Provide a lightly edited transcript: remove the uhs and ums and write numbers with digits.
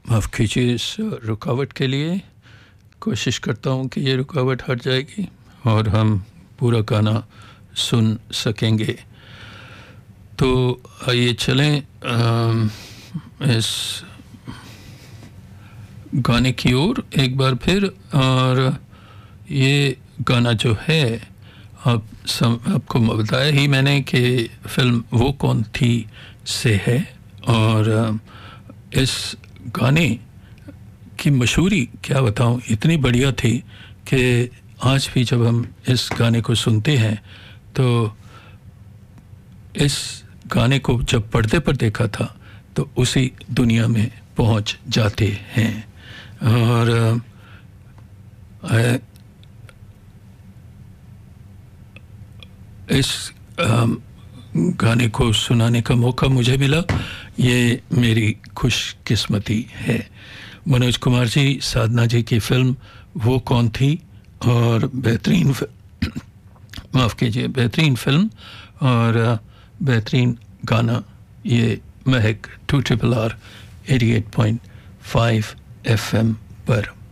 माफ़ कीजिए इस रुकावट के लिए। कोशिश करता हूँ कि ये रुकावट हट जाएगी और हम पूरा गाना सुन सकेंगे। तो आइए चलें इस गाने की ओर एक बार फिर। और ये गाना जो है आपको बताया ही मैंने कि फ़िल्म वो कौन थी से है। और इस गाने की मशहूरी क्या बताऊं, इतनी बढ़िया थी कि आज भी जब हम इस गाने को सुनते हैं तो इस गाने को जब पर्दे पर देखा था तो उसी दुनिया में पहुंच जाते हैं। और इस गाने को सुनाने का मौका मुझे मिला, ये मेरी खुशकिस्मती है। मनोज कुमार जी, साधना जी की फ़िल्म वो कौन थी, और बेहतरीन माफ़ कीजिए बेहतरीन फ़िल्म और बेहतरीन गाना, ये महक 2RRR 88.5 FM पर।